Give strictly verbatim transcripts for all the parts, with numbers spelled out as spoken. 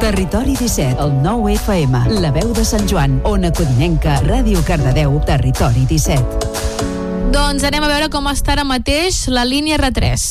Territori disset, el nou F M, La Veu de Sant Joan, Ona Codinenca, Ràdio Cardedeu, Territori disset. Doncs anem a veure com està ara mateix la línia R tres.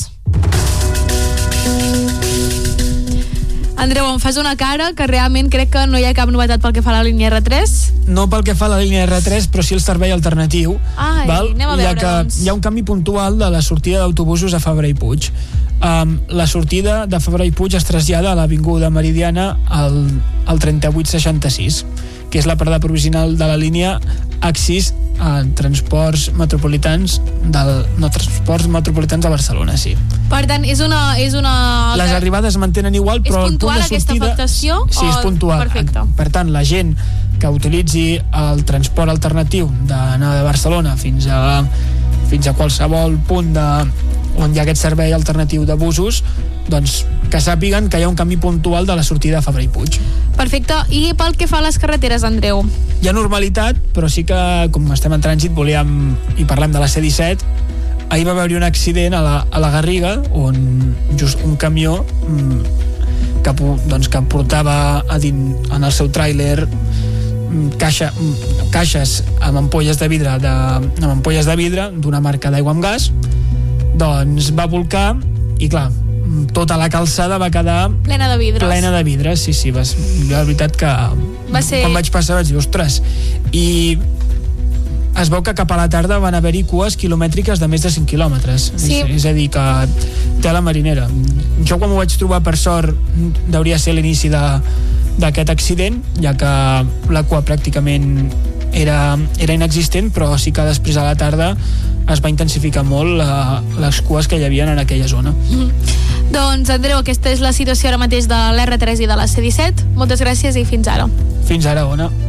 Andreu, em fas una cara que realment crec que no hi ha cap novetat pel que fa a la línia R tres? No pel que fa a la línia R tres, però sí el servei alternatiu. Ai, val? anem a veure, ja que doncs. Hi ha un canvi puntual de la sortida d'autobusos a Fabra i Puig. Um, la sortida de Fabra i Puig es trasllada a l'Avinguda Meridiana al, al trenta-vuit seixanta-sis, que és la parada provisional de la línia Axis a transports metropolitans del, no, transports metropolitans de Barcelona, sí. Per tant, és una... És una... Les arribades es mantenen igual, però és el punt de puntual aquesta sortida... afectació? Sí, és o... puntual. Perfecte. Per tant, la gent que utilitzi el transport alternatiu d'anar de Barcelona fins a, fins a qualsevol punt de, on hi ha aquest servei alternatiu de busos, doncs que sàpiguen que hi ha un canvi puntual de la sortida de Fabra i Puig. Perfecte. I pel que fa a les carreteres, Andreu? Hi ha normalitat, però sí que, com estem en trànsit, volíem, i parlem de la C disset, ahir va haver-hi un accident a la, a la Garriga, on just un camió mmm, que, doncs, que portava a din, en el seu tràiler caixa, caixes amb ampolles de vidre de, amb ampolles de vidre d'una marca d'aigua amb gas, doncs va volcar i clar, tota la calçada va quedar plena de vidres. Plena de vidres, sí, sí. Vas, la veritat que va ser... quan vaig passar vaig dir, ostres, i es veu que cap a la tarda van haver-hi cues quilomètriques de més de cinc quilòmetres. Sí. És, és a dir, que tela marinera. Jo quan m'ho vaig trobar, per sort, hauria ser l'inici de, d'aquest accident, ja que la cua pràcticament era, era inexistent, però sí que després a la tarda es va intensificar molt la, les cues que hi havia en aquella zona. Mm-hmm. Doncs, Andreu, aquesta és la situació ara mateix de l'R tres i de la C disset. Moltes gràcies i fins ara. Fins ara, Ona.